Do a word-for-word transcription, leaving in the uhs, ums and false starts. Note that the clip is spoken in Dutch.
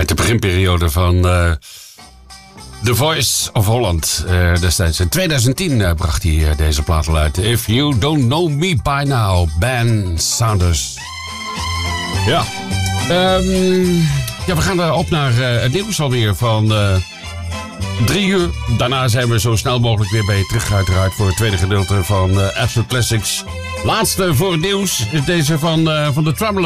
Uit de beginperiode van uh, The Voice of Holland. Uh, destijds in twintig tien uh, bracht hij uh, deze plaat al uit. If You Don't Know Me By Now, Ben Saunders. Ja. Um, ja, we gaan uh, op naar uh, het nieuws alweer van uh, drie uur. Daarna zijn we zo snel mogelijk weer bij je terug uiteraard voor het tweede gedeelte van uh, Absolute Classics. Laatste voor het nieuws is deze van, uh, van de Tremolo.